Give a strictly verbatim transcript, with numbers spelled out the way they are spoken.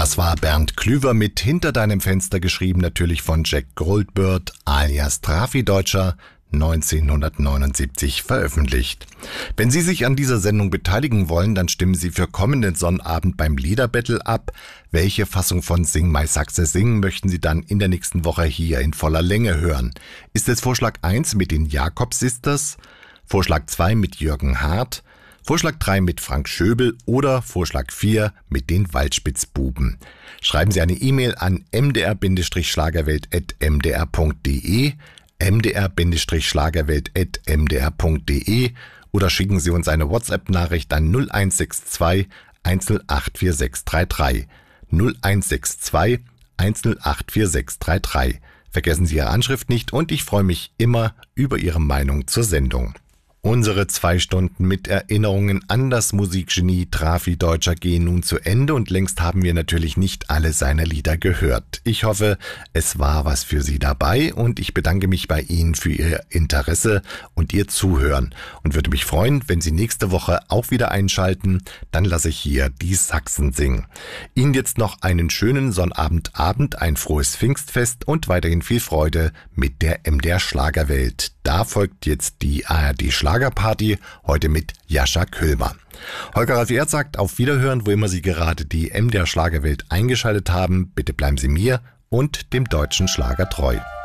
Das war Bernd Klüver mit Hinter deinem Fenster, geschrieben natürlich von Jack Goldbird alias Trafi-Deutscher, neunzehnhundertneunundsiebzig veröffentlicht. Wenn Sie sich an dieser Sendung beteiligen wollen, dann stimmen Sie für kommenden Sonnabend beim Liederbattle ab. Welche Fassung von Sing My Success Sing möchten Sie dann in der nächsten Woche hier in voller Länge hören? Ist es Vorschlag eins mit den Jakob Sisters, Vorschlag zwei mit Jürgen Hart, Vorschlag drei mit Frank Schöbel oder Vorschlag vier mit den Waldspitzbuben? Schreiben Sie eine E-Mail an m d r schlagerwelt at m d r punkt d e, m d r schlagerwelt at m d r punkt d e oder schicken Sie uns eine WhatsApp-Nachricht an null eins sechs zwei eins null acht vier sechs drei drei. null eins sechs zwei eins null acht vier sechs drei drei. Vergessen Sie Ihre Anschrift nicht und ich freue mich immer über Ihre Meinung zur Sendung. Unsere zwei Stunden mit Erinnerungen an das Musikgenie Trafi-Deutscher gehen nun zu Ende und längst haben wir natürlich nicht alle seine Lieder gehört. Ich hoffe, es war was für Sie dabei und ich bedanke mich bei Ihnen für Ihr Interesse und Ihr Zuhören und würde mich freuen, wenn Sie nächste Woche auch wieder einschalten. Dann lasse ich hier die Sachsen singen. Ihnen jetzt noch einen schönen Sonnabendabend, ein frohes Pfingstfest und weiterhin viel Freude mit der M D R Schlagerwelt. Da folgt jetzt die A R D Schlagerparty, heute mit Jascha Köhlmann. Holger Ralf Erd sagt auf Wiederhören, wo immer Sie gerade die M D R Schlagerwelt eingeschaltet haben. Bitte bleiben Sie mir und dem deutschen Schlager treu.